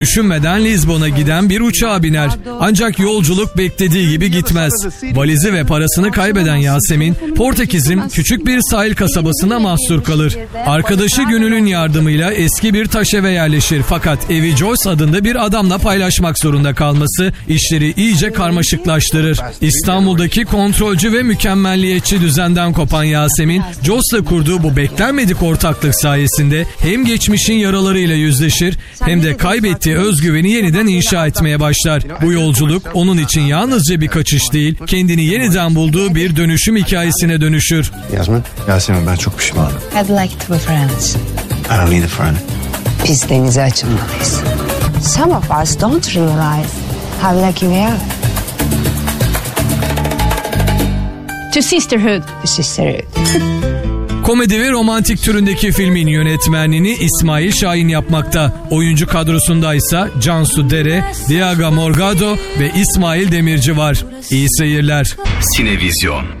Düşünmeden Lizbon'a giden bir uçağa biner. Ancak yolculuk beklediği gibi gitmez. Valizi ve parasını kaybeden Yasemin, Portekiz'in küçük bir sahil kasabasına mahsur kalır. Arkadaşı Gönül'ün yardımıyla eski bir taşeve yerleşir. Fakat evi Joyce adında bir adamla paylaşmak zorunda kalması işleri iyice karmaşıklaştırır. İstanbul'daki kontrolcü ve mükemmelliyetçi düzenden kopan Yasemin, Joyce'la kurduğu bu beklenmedik ortaklık sayesinde hem geçmişin yaralarıyla yüzleşir hem de kaybettiği özgüveni yeniden inşa etmeye başlar. Bu yolculuk onun için yalnızca bir kaçış değil, kendini yeniden bulduğu bir dönüşüm hikayesine dönüşür. Yasemin, ben çok pişmanım. I'd like to be friends. I don't need a friend. Biz denize açılmalıyız. Some of us don't realize how lucky we are. To Sisterhood. Sisterhood. Komedi ve romantik türündeki filmin yönetmenliğini İsmail Şahin yapmakta. Oyuncu kadrosundaysa Cansu Dere, Diaga Morgado ve İsmail Demirci var. İyi seyirler. Sinevizyon.